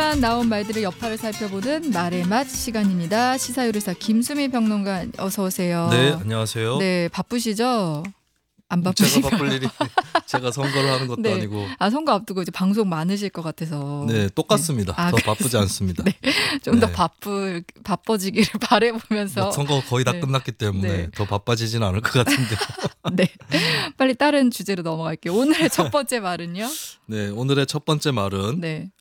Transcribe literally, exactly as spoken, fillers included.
그동안 나온 말들의 여파를 살펴보는 말의 맛 시간입니다. 시사요리사 김수미 평론가 어서 오세요. 네, 안녕하세요. 네, 바쁘시죠? 안 바쁘시죠? 제가 바쁠 일이 제가 선거를 하는 것도 네. 아니고. 아, 선거 앞두고 이제 방송 많으실 것 같아서. 네, 똑같습니다. 네. 아, 더 그래서- 바쁘지 않습니다. 네, 좀 더 네. 바쁘 바빠지기를 바라보면서. 뭐 선거 거의 다 네. 끝났기 때문에 네. 더 바빠지지는 않을 것 같은데. 네, 빨리 다른 주제로 넘어갈게요. 오늘의 첫 번째 말은요? 네, 오늘의 첫 번째 말은 네,